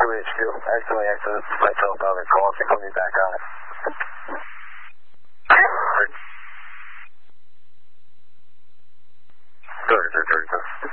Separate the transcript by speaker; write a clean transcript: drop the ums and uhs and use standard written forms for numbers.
Speaker 1: HQ. Accidentally exited myself out of the call, so put me back on it. Sorry.